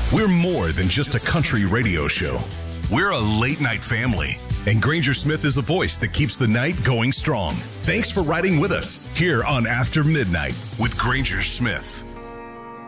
We're more than just a country radio show. We're a late night family, and Granger Smith is the voice that keeps the night going strong. Thanks for riding with us here on After Midnight with Granger Smith.